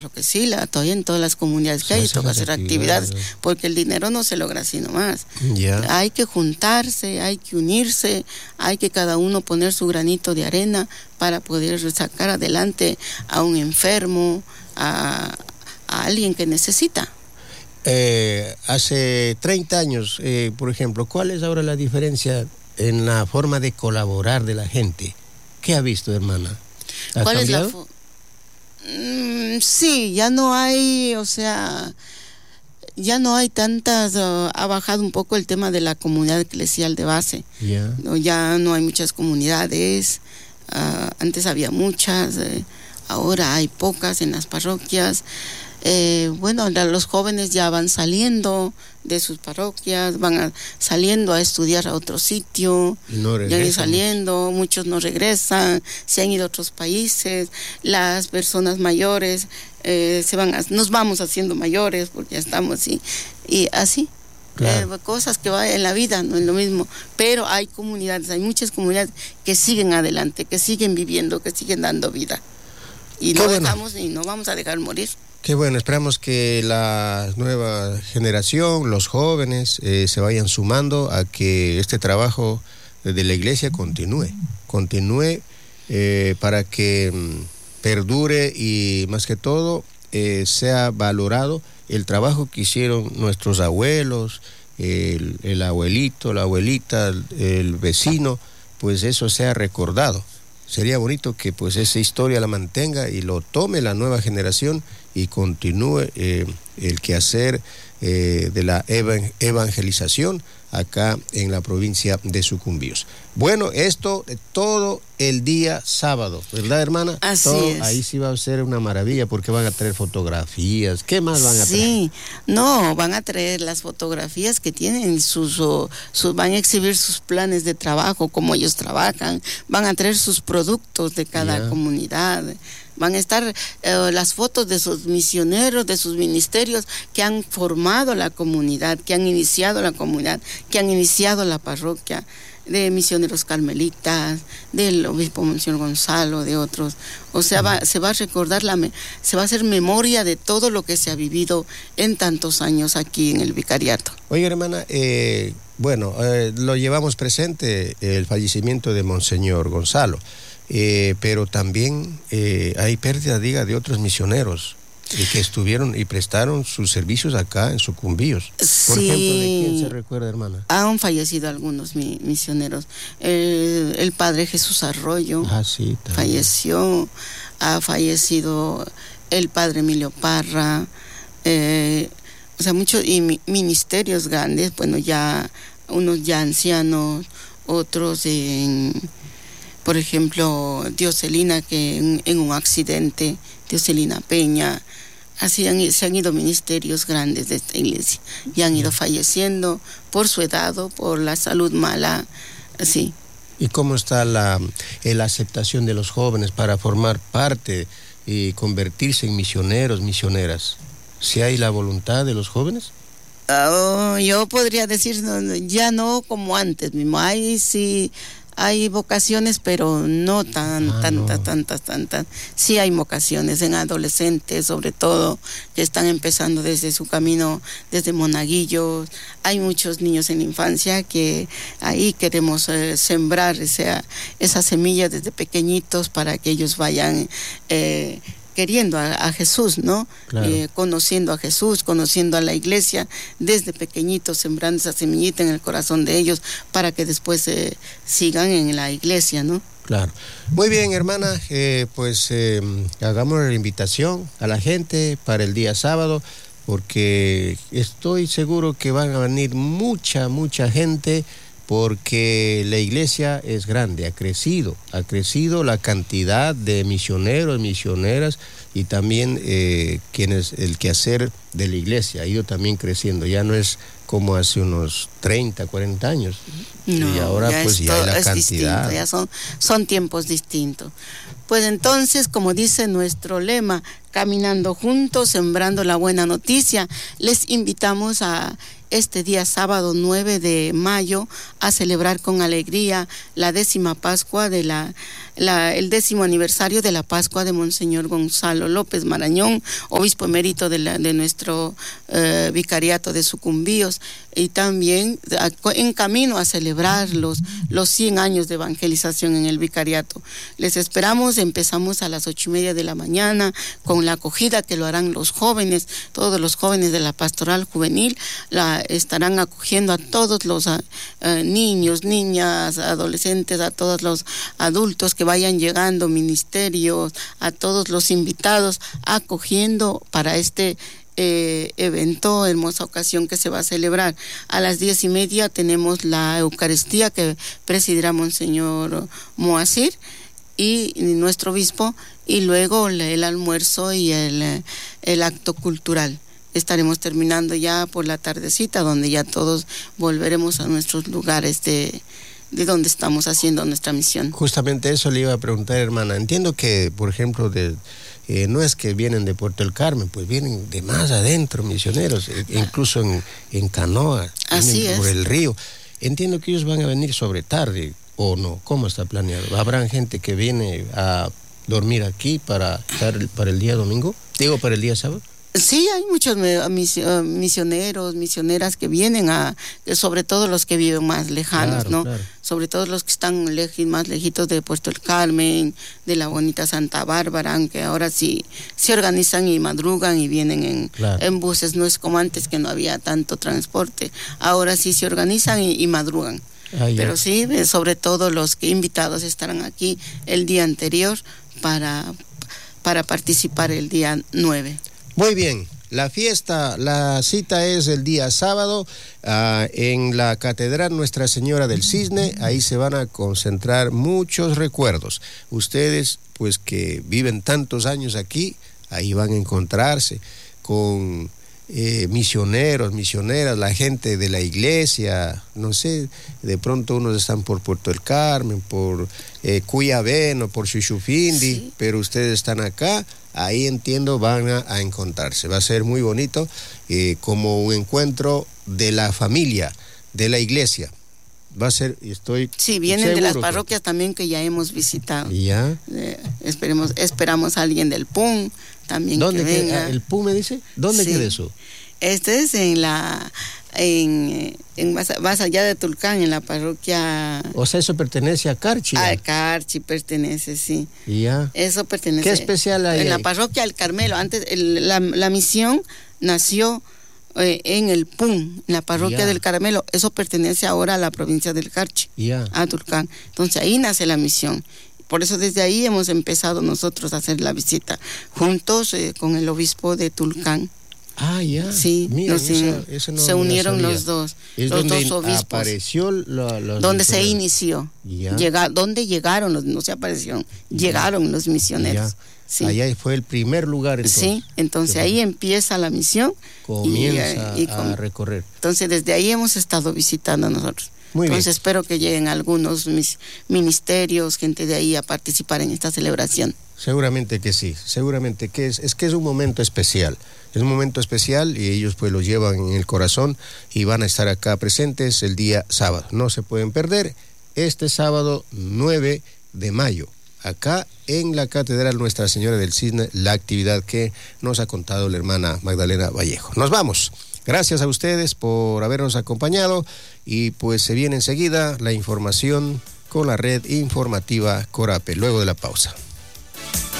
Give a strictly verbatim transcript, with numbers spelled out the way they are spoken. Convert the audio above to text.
Lo que sí, la, todavía en todas las comunidades que hay, toca hacer actividades, actividades, porque el dinero no se logra así nomás. Yeah. Hay que juntarse, hay que unirse, hay que cada uno poner su granito de arena para poder sacar adelante a un enfermo, a, a alguien que necesita. Eh, hace treinta años, eh, por ejemplo, ¿cuál es ahora la diferencia en la forma de colaborar de la gente? ¿Qué ha visto, hermana? ¿Ha ¿Cuál cambiado? es la Mm, sí, ya no hay, o sea, ya no hay tantas, uh, ha bajado un poco el tema de la comunidad eclesial de base. Yeah. No, ya no hay muchas comunidades, uh, antes había muchas, eh, ahora hay pocas en las parroquias. Eh, bueno, los jóvenes ya van saliendo de sus parroquias, van a, saliendo a estudiar a otro sitio, no ya van saliendo, muchos no regresan, se han ido a otros países, las personas mayores eh, se van a, nos vamos haciendo mayores porque ya estamos así, y así. Claro. Eh, cosas que va en la vida, no es lo mismo, pero hay comunidades, hay muchas comunidades que siguen adelante, que siguen viviendo, que siguen dando vida, y no bueno. dejamos y no vamos a dejar morir. Qué bueno, esperamos que la nueva generación, los jóvenes, eh, se vayan sumando a que este trabajo de la iglesia continúe, continúe eh, para que mm, perdure y más que todo eh, sea valorado el trabajo que hicieron nuestros abuelos, el, el abuelito, la abuelita, el, el vecino, pues eso sea recordado. Sería bonito que pues esa historia la mantenga y lo tome la nueva generación y continúe eh, el quehacer eh, de la evangelización acá en la provincia de Sucumbíos. Bueno, esto todo el día sábado, ¿verdad, hermana? Así todo, es. Ahí sí va a ser una maravilla porque van a traer fotografías. ¿Qué más van a traer? Sí, no, van a traer las fotografías que tienen, sus, sus, van a exhibir sus planes de trabajo, cómo ellos trabajan, van a traer sus productos de cada yeah. comunidad. Van a estar eh, las fotos de sus misioneros, de sus ministerios que han formado la comunidad, que han iniciado la comunidad, que han iniciado la parroquia, de misioneros carmelitas, del obispo Monseñor Gonzalo, de otros. O sea, va, se va a recordar, la, se va a hacer memoria de todo lo que se ha vivido en tantos años aquí en el vicariato. Oye, hermana, eh, bueno, eh, lo llevamos presente el fallecimiento de Monseñor Gonzalo. Eh, pero también eh, hay pérdida, diga, de otros misioneros eh, que estuvieron y prestaron sus servicios acá en Sucumbíos. Por sí, ejemplo, ¿de quién se recuerda, hermana? Han fallecido algunos mi, misioneros. El, el padre Jesús Arroyo ah, sí, falleció, ha fallecido el padre Emilio Parra, eh, o sea, muchos y mi, ministerios grandes, bueno, ya unos ya ancianos, otros en... Por ejemplo, Dioselina, que en, en un accidente, Dioselina Peña, así han, se han ido ministerios grandes de esta iglesia y han ido falleciendo por su edad o por la salud mala, así. ¿Y cómo está la, la aceptación de los jóvenes para formar parte y convertirse en misioneros, misioneras? ¿Si hay la voluntad de los jóvenes? Oh, yo podría decir, no, ya no como antes mismo, ahí sí... Hay vocaciones, pero no tan, ah, tantas, no. tantas, tantas. Sí hay vocaciones en adolescentes, sobre todo, que están empezando desde su camino, desde monaguillos. Hay muchos niños en la infancia que ahí queremos eh, sembrar esa, esa semilla desde pequeñitos para que ellos vayan... Eh, queriendo a, a Jesús, ¿no? Claro. Eh, conociendo a Jesús, conociendo a la iglesia, desde pequeñitos, sembrando esa semillita en el corazón de ellos para que después eh, sigan en la iglesia, ¿no? Claro. Muy bien, hermana, eh, pues eh, hagamos la invitación a la gente para el día sábado, porque estoy seguro que van a venir mucha, mucha gente, porque la iglesia es grande, ha crecido, ha crecido la cantidad de misioneros, misioneras y también eh, quienes el quehacer de la iglesia ha ido también creciendo, ya no es como hace unos treinta, cuarenta años. No, y ahora ya pues es ya todo, hay la es cantidad. Distinto, ya son, son tiempos distintos. Pues entonces, como dice nuestro lema, caminando juntos, sembrando la buena noticia, les invitamos a este día sábado nueve de mayo a celebrar con alegría la décima Pascua de la, la el décimo aniversario de la Pascua de Monseñor Gonzalo López Marañón, obispo emérito de, la, de nuestro eh, vicariato de Sucumbíos, y también a, en camino a celebrar los, los cien años de evangelización en el vicariato. Les esperamos, empezamos a las ocho y media de la mañana con la acogida que lo harán los jóvenes, todos los jóvenes de la pastoral juvenil, la estarán acogiendo a todos los uh, niños, niñas, adolescentes, a todos los adultos que vayan llegando, ministerios, a todos los invitados, acogiendo para este eh, evento, hermosa ocasión que se va a celebrar. A las diez y media tenemos la Eucaristía que presidirá Monseñor Moacir y nuestro obispo, y luego el almuerzo y el, el acto cultural. Estaremos terminando ya por la tardecita, donde ya todos volveremos a nuestros lugares de, de donde estamos haciendo nuestra misión. Justamente eso le iba a preguntar, hermana. Entiendo que, por ejemplo, de, eh, no es que vienen de Puerto del Carmen, pues vienen de más adentro, misioneros, eh, incluso en, en canoa, así es, por el río. Entiendo que ellos van a venir sobre tarde, ¿o no? ¿Cómo está planeado? ¿Habrán gente que viene a dormir aquí para estar para el día domingo? Digo, para el día sábado. Sí, hay muchos misioneros, misioneras que vienen a, sobre todo los que viven más lejanos, claro, ¿no? Claro. Sobre todo los que están lej- más lejitos de Puerto del Carmen, de la bonita Santa Bárbara, aunque ahora sí se organizan y madrugan y vienen en, claro. en buses, no es como antes que no había tanto transporte, ahora sí se organizan y, y madrugan. Ah, pero sí, sobre todo los que invitados estarán aquí el día anterior para, para participar el día nueve. Muy bien, la fiesta, la cita es el día sábado uh, en la Catedral Nuestra Señora del Cisne. Ahí se van a concentrar muchos recuerdos. Ustedes, pues que viven tantos años aquí, ahí van a encontrarse con eh, misioneros, misioneras, la gente de la iglesia, no sé, de pronto unos están por Puerto del Carmen, por eh, Cuyabeno, por Xuxufindi, sí. Pero ustedes están acá. Ahí entiendo van a, a encontrarse. Va a ser muy bonito, eh, como un encuentro de la familia, de la iglesia. Va a ser, estoy Sí, vienen de las parroquias que... también que ya hemos visitado. ¿Ya? Eh, esperemos, esperamos a alguien del P U M también. ¿Dónde que venga. Queda, ¿El P U M me dice? ¿Dónde sí. queda eso? Este es en la... en, en más, más allá de Tulcán, en la parroquia. O sea, eso pertenece a Carchi. A Carchi pertenece, sí. Ya. Eso pertenece. ¿Qué especial hay? En ahí? La parroquia del Carmelo. Antes el, la, la misión nació eh, en el P U M, en la parroquia ya. del Carmelo. Eso pertenece ahora a la provincia del Carchi, ya. a Tulcán. Entonces ahí nace la misión. Por eso desde ahí hemos empezado nosotros a hacer la visita juntos eh, con el obispo de Tulcán. Ah, ya. Sí, Mira, nos, eso, eso no se unieron los dos, es los donde dos obispos. Apareció lo, los donde se inició. Llega, donde llegaron los, no se aparecieron, ya. llegaron los misioneros. Sí. Allá fue el primer lugar entonces. Sí, entonces ahí empieza la misión. Comienza y, y con, a recorrer. Entonces desde ahí hemos estado visitando nosotros. Muy entonces bien. Espero que lleguen algunos mis ministerios, gente de ahí a participar en esta celebración. Seguramente que sí, seguramente que es, es que es un momento especial, es un momento especial y ellos pues lo llevan en el corazón y van a estar acá presentes el día sábado. No se pueden perder este sábado nueve de mayo, acá en la Catedral Nuestra Señora del Cisne, la actividad que nos ha contado la hermana Magdalena Vallejo. Nos vamos. Gracias a ustedes por habernos acompañado y pues se viene enseguida la información con la red informativa Corape, luego de la pausa.